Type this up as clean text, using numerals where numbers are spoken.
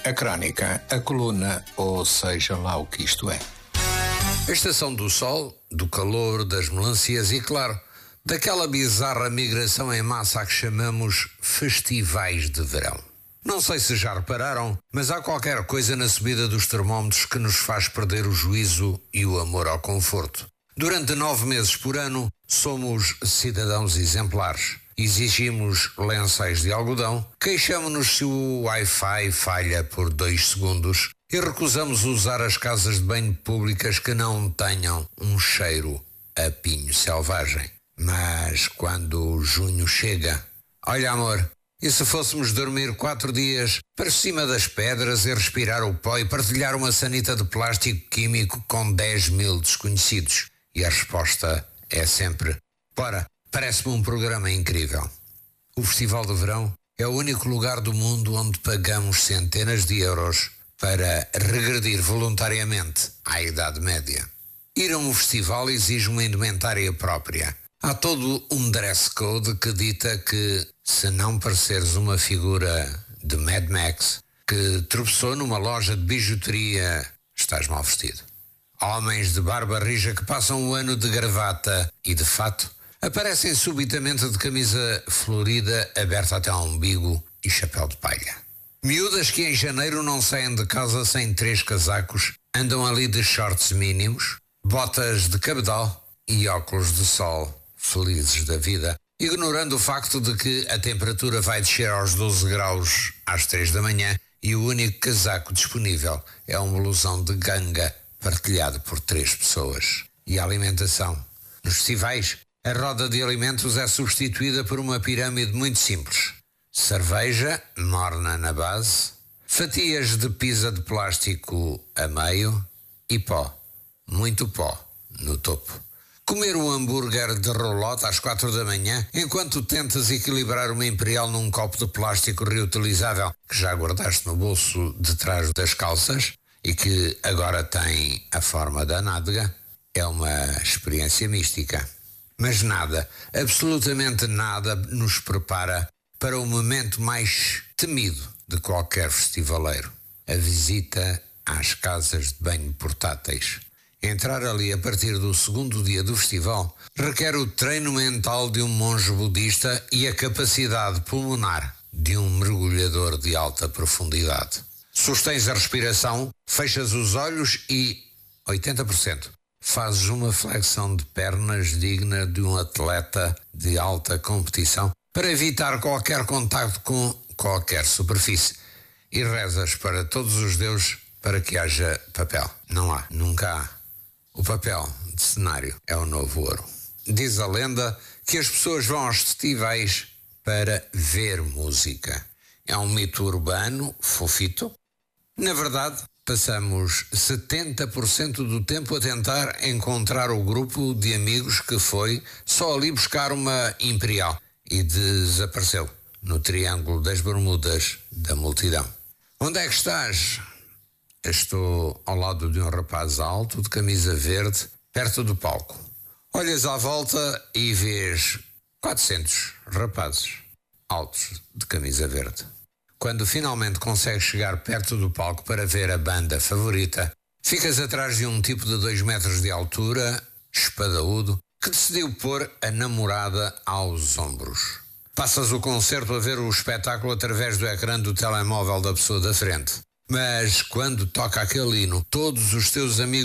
A crónica, a coluna, ou seja lá o que isto é. A estação do sol, do calor, das melancias e, claro, daquela bizarra migração em massa a que chamamos festivais de verão. Não sei se já repararam, mas há qualquer coisa na subida dos termómetros que nos faz perder o juízo e o amor ao conforto. Durante 9 meses por ano, somos cidadãos exemplares. Exigimos lençóis de algodão, queixamo-nos se o Wi-Fi falha por 2 segundos e recusamos usar as casas de banho públicas que não tenham um cheiro a pinho selvagem. Mas quando junho chega, olha amor, e se fôssemos dormir 4 dias para cima das pedras e respirar o pó e partilhar uma sanita de plástico químico com 10 mil desconhecidos? E a resposta é sempre, bora, parece-me um programa incrível. O Festival de Verão é o único lugar do mundo onde pagamos centenas de euros para regredir voluntariamente à Idade Média. Ir a um festival exige uma indumentária própria. Há todo um dress code que dita que, se não pareceres uma figura de Mad Max que tropeçou numa loja de bijuteria, estás mal vestido. Homens de barba rija que passam o ano de gravata e de fato aparecem subitamente de camisa florida aberta até ao umbigo e chapéu de palha. Miúdas que em janeiro não saem de casa sem 3 casacos, andam ali de shorts mínimos, botas de cabedal e óculos de sol, felizes da vida, ignorando o facto de que a temperatura vai descer aos 12 graus às 3 da manhã e o único casaco disponível é um blusão de ganga partilhado por 3 pessoas. E a alimentação? Nos festivais, a roda de alimentos é substituída por uma pirâmide muito simples. Cerveja, morna na base, fatias de pizza de plástico a meio e pó, muito pó, no topo. Comer um hambúrguer de rolote às 4 da manhã enquanto tentas equilibrar uma imperial num copo de plástico reutilizável que já guardaste no bolso de trás das calças e que agora tem a forma da nádega, é uma experiência mística. Mas nada, absolutamente nada nos prepara para o momento mais temido de qualquer festivaleiro. A visita às casas de banho portáteis. Entrar ali a partir do 2º dia do festival requer o treino mental de um monge budista e a capacidade pulmonar de um mergulhador de alta profundidade. Sustens a respiração, fechas os olhos e 80%. Fazes uma flexão de pernas digna de um atleta de alta competição para evitar qualquer contacto com qualquer superfície. E rezas para todos os deuses para que haja papel. Não há, nunca há. O papel de cenário é o novo ouro. Diz a lenda que as pessoas vão aos festivais para ver música. É um mito urbano, fofito. Na verdade, passamos 70% do tempo a tentar encontrar o grupo de amigos que foi só ali buscar uma imperial e desapareceu no Triângulo das Bermudas da multidão. Onde é que estás? Estou ao lado de um rapaz alto, de camisa verde, perto do palco. Olhas à volta e vês 400 rapazes altos de camisa verde. Quando finalmente consegues chegar perto do palco para ver a banda favorita, ficas atrás de um tipo de 2 metros de altura, espadaúdo, que decidiu pôr a namorada aos ombros. Passas o concerto a ver o espetáculo através do ecrã do telemóvel da pessoa da frente. Mas quando toca aquele hino, todos os teus amigos